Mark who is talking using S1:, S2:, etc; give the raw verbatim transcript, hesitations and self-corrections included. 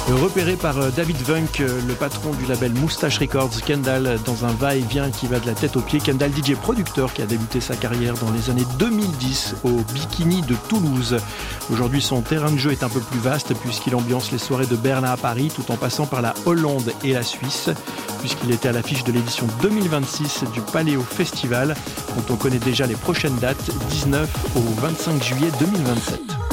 S1: Repéré par David Vunk, le patron du label Moustache Records, Kendall, dans un va-et-vient qui va de la tête aux pieds. Kendall, D J producteur qui a débuté sa carrière dans les années deux mille dix au Bikini de Toulouse. Aujourd'hui, son terrain de jeu est un peu plus vaste puisqu'il ambiance les soirées de Berlin à Paris tout en passant par la Hollande et la Suisse, puisqu'il était à l'affiche de l'édition deux mille vingt-six du Paléo Festival, dont on connaît déjà les prochaines dates, dix-neuf au vingt-cinq juillet deux mille vingt-sept.